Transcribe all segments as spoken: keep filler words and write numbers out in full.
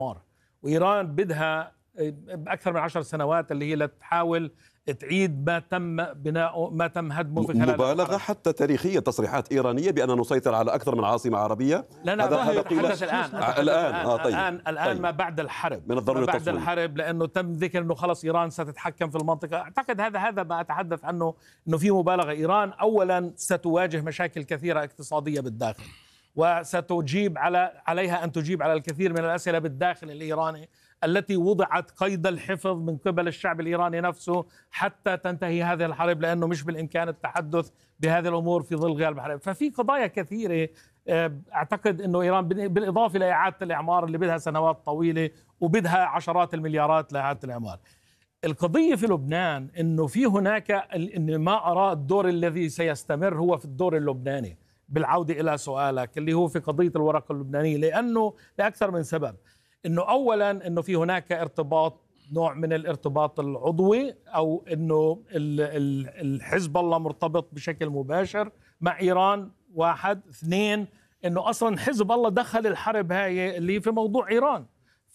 وإيران بدها بأكثر من عشر سنوات اللي هي لتحاول تعيد ما تم بناؤه ما تم هدمه في خلال مبالغة الحرب. حتى تاريخية، تصريحات إيرانية بأن نسيطر على أكثر من عاصمة عربية. لا لا هذا هذا قيل أتحدث الآن أتحدث الآن آه طيب. الآن الآن طيب. ما بعد الحرب من الضروري ما بعد التصوير. الحرب، لأنه تم ذكر أنه خلص إيران ستتحكم في المنطقة. أعتقد هذا هذا ما أتحدث عنه، أنه في مبالغة. إيران أولا ستواجه مشاكل كثيرة اقتصادية بالداخل، وستجيب على عليها أن تجيب على الكثير من الأسئلة بالداخل الإيراني التي وضعت قيد الحفظ من قبل الشعب الإيراني نفسه حتى تنتهي هذه الحرب، لأنه مش بالإمكان التحدث بهذه الأمور في ظل غياب الحرب. ففي قضايا كثيرة أعتقد أنه إيران بالإضافة لإعادة الإعمار اللي بدها سنوات طويلة وبدها عشرات المليارات لإعادة الإعمار. القضية في لبنان أنه في هناك إن ما أرى الدور الذي سيستمر هو في الدور اللبناني. بالعودة إلى سؤالك اللي هو في قضية الورقة اللبنانية، لأنه لأكثر من سبب. انه اولا انه في هناك ارتباط، نوع من الارتباط العضوي، او انه الحزب الله مرتبط بشكل مباشر مع ايران. واحد اثنين، انه اصلا حزب الله دخل الحرب هاي اللي في موضوع ايران، ف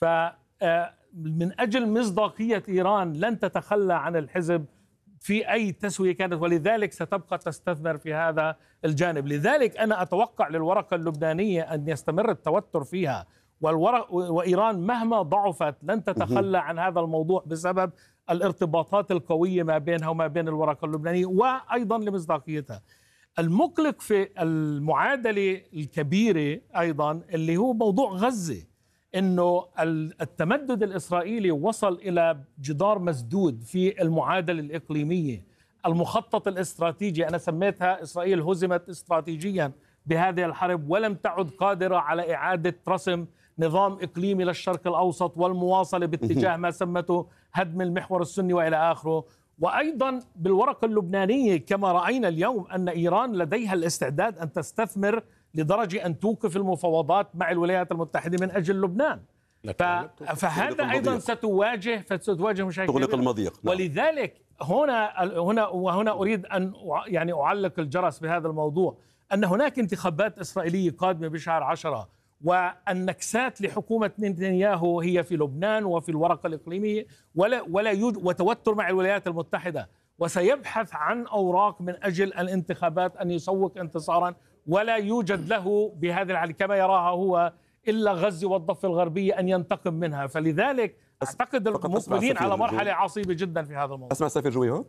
من اجل مصداقية ايران لن تتخلى عن الحزب في أي تسوية كانت، ولذلك ستبقى تستثمر في هذا الجانب. لذلك أنا أتوقع للورقة اللبنانية أن يستمر التوتر فيها، والورق وإيران مهما ضعفت لن تتخلى عن هذا الموضوع بسبب الارتباطات القوية ما بينها وما بين الورقة اللبنانية، وأيضا لمصداقيتها. المقلق في المعادلة الكبيرة أيضا اللي هو موضوع غزة، إنه التمدد الإسرائيلي وصل إلى جدار مسدود في المعادلة الإقليمية. المخطط الاستراتيجي، أنا سميتها إسرائيل هزمت استراتيجيا بهذه الحرب ولم تعد قادرة على إعادة رسم نظام إقليمي للشرق الأوسط والمواصلة باتجاه ما سمته هدم المحور السني وإلى آخره. وأيضا بالورقة اللبنانية كما رأينا اليوم أن إيران لديها الاستعداد أن تستثمر لدرجة أن توقف المفاوضات مع الولايات المتحدة من أجل لبنان. ف... فهذا أيضا ستواجه ستواجه مشاكل تغلق المضيق. نعم. ولذلك هنا هنا وهنا أريد أن يعني أعلق الجرس بهذا الموضوع، أن هناك انتخابات إسرائيلية قادمة بشهر عشرة، والنكسات لحكومة نتنياهو هي في لبنان وفي الورقة الإقليمية، ولا ولا يوجد وتوتر مع الولايات المتحدة، وسيبحث عن أوراق من أجل الانتخابات أن يسوق انتصارا، ولا يوجد له بهذه الحالة كما يراها هو إلا غزة والضفة الغربية أن ينتقم منها. فلذلك أعتقد المقبلين على مرحلة عصيبة جدا في هذا الموضوع. أسمع سفير جويهوت.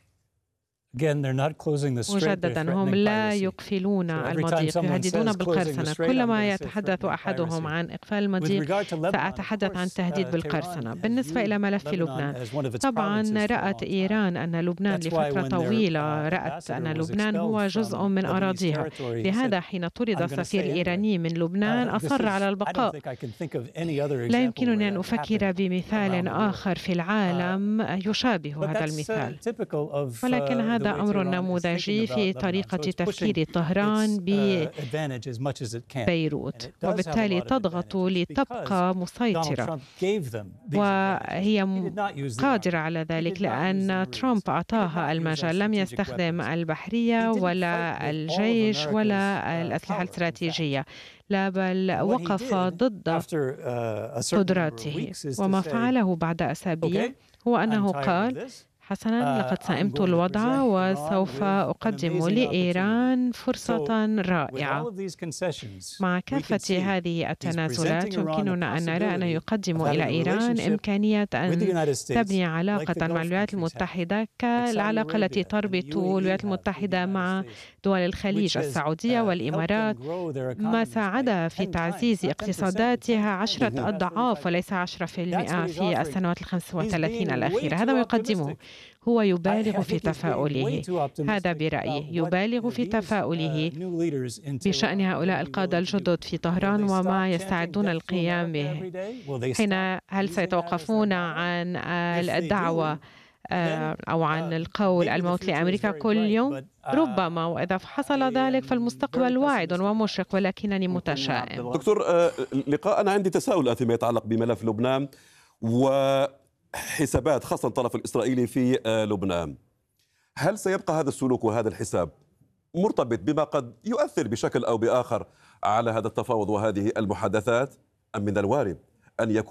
مجددا هم لا يقفلون المضيق، يهددون بالقرصنة. كلما يتحدث أحدهم عن إقفال المضيق سأتحدث عن تهديد بالقرصنة. بالنسبة إلى ملف لبنان، طبعا رأت إيران أن لبنان لفترة طويلة رأت أن لبنان هو جزء من أراضيها، لهذا حين طرد السفير الإيراني من لبنان أصر على البقاء. لا يمكنني أن أفكر بمثال آخر في العالم يشابه هذا المثال، ولكن هذا هذا أمر نموذجي في طريقة تفكير طهران ببيروت، وبالتالي تضغط لتبقى مسيطرة، وهي قادرة على ذلك لأن ترامب أعطاها المجال. لم يستخدم البحرية ولا الجيش ولا الأسلحة الاستراتيجية، لا بل وقف ضد قدراته. وما فعله بعد أسابيع هو أنه قال: حسناً، لقد سئمت الوضع وسوف أقدم لإيران فرصة رائعة. مع كافة هذه التنازلات يمكننا أن نرى أنه يقدم إلى إيران إمكانية أن تبني علاقة مع الولايات المتحدة كالعلاقة التي تربط الولايات المتحدة مع دول الخليج، السعودية والإمارات، ما ساعدها في تعزيز اقتصاداتها عشرة أضعاف وليس عشرة في المئة في السنوات الخمس وثلاثين الأخيرة. هذا ما يقدمه. هو يبالغ في تفاؤله، هذا برأيي، يبالغ في تفاؤله بشأن هؤلاء القادة الجدد في طهران وما يستعدون القيام به. حين هل سيتوقفون عن الدعوة أو عن القول الموت لأمريكا كل يوم؟ ربما، وإذا حصل ذلك فالمستقبل واعد ومشرق، ولكنني متشائم. دكتور لقاء، أنا عندي تساؤل فيما يتعلق بملف لبنان وحسابات خاصة الطرف الإسرائيلي في لبنان. هل سيبقى هذا السلوك وهذا الحساب مرتبط بما قد يؤثر بشكل أو بآخر على هذا التفاوض وهذه المحادثات، أم من الوارد أن يكون